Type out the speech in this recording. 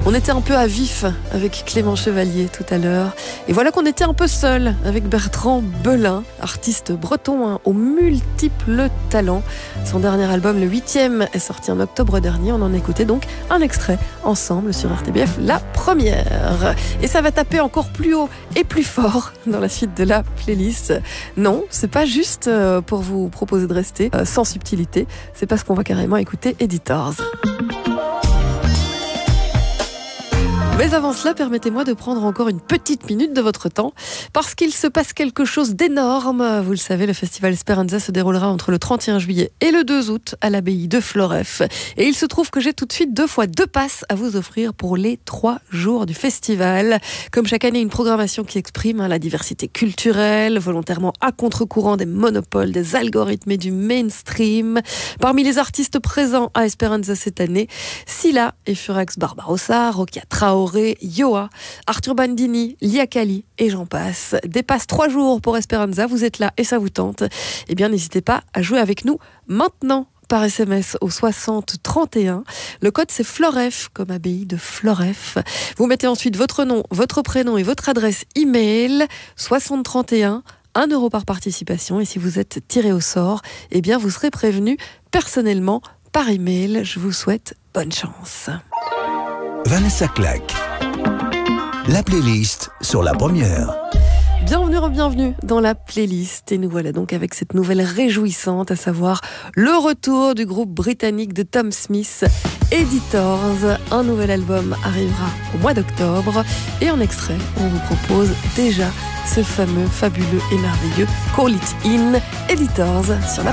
On était un peu à vif avec Clément Chevalier tout à l'heure. Et voilà qu'on était un peu seul avec Bertrand Belin, artiste breton aux multiples talents. Son dernier album, le 8e, est sorti en octobre dernier. On en écoutait donc un extrait ensemble sur RTBF, la première. Et ça va taper encore plus haut et plus fort dans la suite de la playlist. Non, c'est pas juste pour vous proposer de rester sans subtilité. C'est parce qu'on va carrément écouter Editors. Mais avant cela, permettez-moi de prendre encore une petite minute de votre temps, parce qu'il se passe quelque chose d'énorme. Vous le savez, le festival Esperanza se déroulera entre le 31 juillet et le 2 août à l'abbaye de Floreffe. Et il se trouve que j'ai tout de suite 2 fois 2 passes à vous offrir pour les 3 jours du festival. Comme chaque année, une programmation qui exprime la diversité culturelle, volontairement à contre-courant des monopoles, des algorithmes et du mainstream. Parmi les artistes présents à Esperanza cette année, Scylla et Furax Barbarossa, Rokia Traoré, Yoa, Arthur Bandini, Lia Kali et j'en passe. Dépasse 3 jours pour Esperanza, vous êtes là et ça vous tente. Eh bien, n'hésitez pas à jouer avec nous maintenant par SMS au 60 31. Le code c'est Floreffe, comme abbaye de Floreffe. Vous mettez ensuite votre nom, votre prénom et votre adresse email 60 31. 1 euro par participation et si vous êtes tiré au sort, eh bien vous serez prévenu personnellement par email. Je vous souhaite bonne chance. Vanessa Claque, la playlist sur la première. Bienvenue dans la playlist. Et nous voilà donc avec cette nouvelle réjouissante, à savoir le retour du groupe britannique de Tom Smith, Editors. Un nouvel album arrivera au mois d'octobre. Et en extrait, on vous propose déjà ce fameux, fabuleux et merveilleux Call It In, Editors sur la